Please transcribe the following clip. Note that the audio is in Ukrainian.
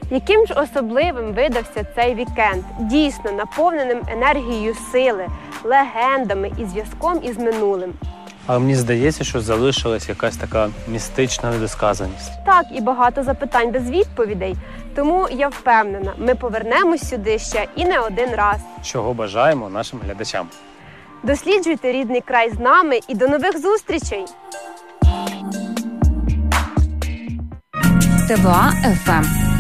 Яким ж особливим видався цей вікенд, дійсно наповненим енергією сили, легендами і зв'язком із минулим. Але мені здається, що залишилась якась така містична недосказаність. Так, і багато запитань без відповідей. Тому я впевнена, ми повернемось сюди ще і не один раз. Чого бажаємо нашим глядачам. Досліджуйте рідний край з нами і до нових зустрічей! ТВА ФМ.